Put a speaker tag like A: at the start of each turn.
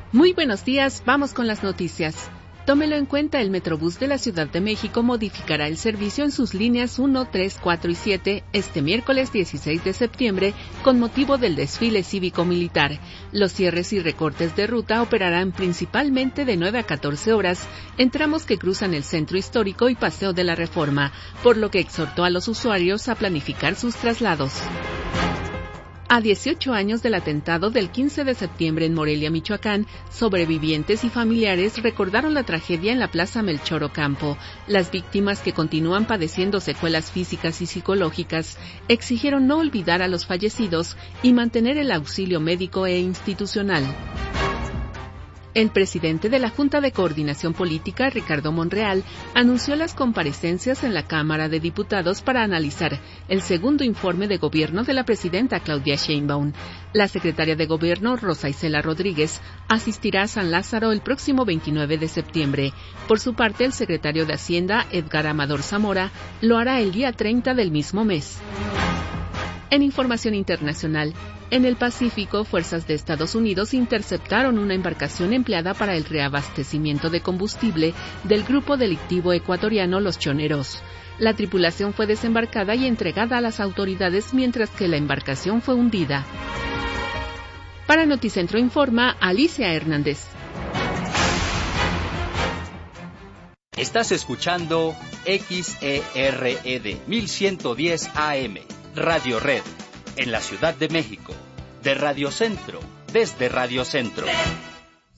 A: Muy buenos días, vamos con las noticias. Tómelo en cuenta, el Metrobús de la Ciudad de México modificará el servicio en sus líneas 1, 3, 4 y 7 este miércoles 16 de septiembre con motivo del desfile cívico-militar. Los cierres y recortes de ruta operarán principalmente de 9 a 14 horas en tramos que cruzan el Centro Histórico y Paseo de la Reforma, por lo que exhortó a los usuarios a planificar sus traslados. A 18 años del atentado del 15 de septiembre en Morelia, Michoacán, sobrevivientes y familiares recordaron la tragedia en la Plaza Melchor Ocampo. Las víctimas, que continúan padeciendo secuelas físicas y psicológicas, exigieron no olvidar a los fallecidos y mantener el auxilio médico e institucional. El presidente de la Junta de Coordinación Política, Ricardo Monreal, anunció las comparecencias en la Cámara de Diputados para analizar el segundo informe de gobierno de la presidenta Claudia Sheinbaum. La secretaria de Gobierno, Rosa Isela Rodríguez, asistirá a San Lázaro el próximo 29 de septiembre. Por su parte, el secretario de Hacienda, Edgar Amador Zamora, lo hará el día 30 del mismo mes. En información internacional, en el Pacífico, fuerzas de Estados Unidos interceptaron una embarcación empleada para el reabastecimiento de combustible del grupo delictivo ecuatoriano Los Choneros. La tripulación fue desembarcada y entregada a las autoridades, mientras que la embarcación fue hundida. Para Noticentro Informa, Alicia Hernández.
B: Estás escuchando XERED 1110 AM. Radio Red, en la Ciudad de México, de Radio Centro, desde Radio Centro.